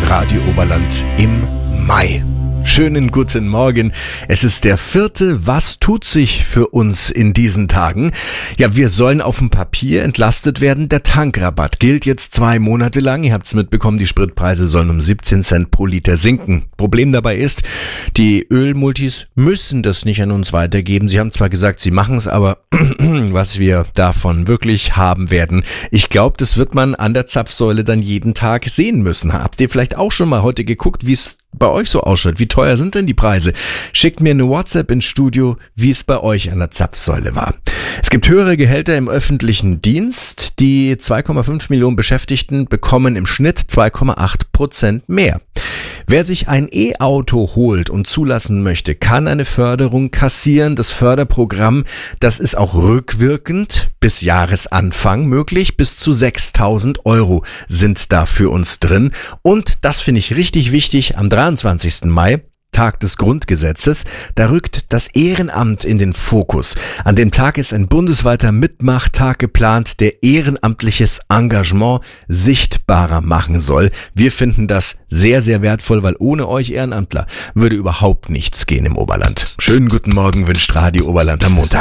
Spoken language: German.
Radio Oberland im Mai. Schönen guten Morgen. Es ist der 4. Was tut sich für uns in diesen Tagen? Ja, wir sollen auf dem Papier entlastet werden. Der Tankrabatt gilt jetzt 2 Monate lang. Ihr habt es mitbekommen, die Spritpreise sollen um 17 Cent pro Liter sinken. Problem dabei ist, die Ölmultis müssen das nicht an uns weitergeben. Sie haben zwar gesagt, sie machen es, aber was wir davon wirklich haben werden, ich glaube, das wird man an der Zapfsäule dann jeden Tag sehen müssen. Habt ihr vielleicht auch schon mal heute geguckt, wie es bei euch so ausschaut? Wie teuer sind denn die Preise? Schickt mir eine WhatsApp ins Studio, wie es bei euch an der Zapfsäule war. Es gibt höhere Gehälter im öffentlichen Dienst. Die 2,5 Millionen Beschäftigten bekommen im Schnitt 2,8% mehr. Wer sich ein E-Auto holt und zulassen möchte, kann eine Förderung kassieren. Das Förderprogramm, das ist auch rückwirkend bis Jahresanfang möglich. Bis zu 6.000 € sind da für uns drin. Und das finde ich richtig wichtig, am 23. Mai, Tag des Grundgesetzes, da rückt das Ehrenamt in den Fokus. An dem Tag ist ein bundesweiter Mitmachtag geplant, der ehrenamtliches Engagement sichtbarer machen soll. Wir finden das sehr, sehr wertvoll, weil ohne euch Ehrenamtler würde überhaupt nichts gehen im Oberland. Schönen guten Morgen wünscht Radio Oberland am Montag.